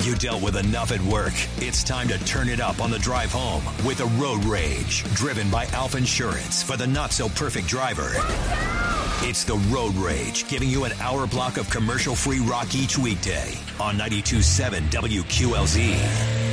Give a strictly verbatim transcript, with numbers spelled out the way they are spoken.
You dealt with enough at work. It's time to turn it up on the drive home with a Road Rage, driven by Alpha Insurance for the not-so-perfect driver. It's the Road Rage, giving you an hour block of commercial-free rock each weekday on ninety-two point seven W Q L Z.